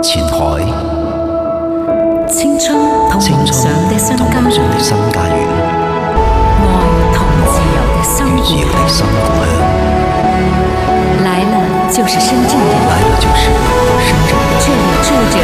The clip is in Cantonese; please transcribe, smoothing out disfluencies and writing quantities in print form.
前海， 青春同梦想的新家園，愛同自由的生活鄉。來了就是深圳人，這裡住着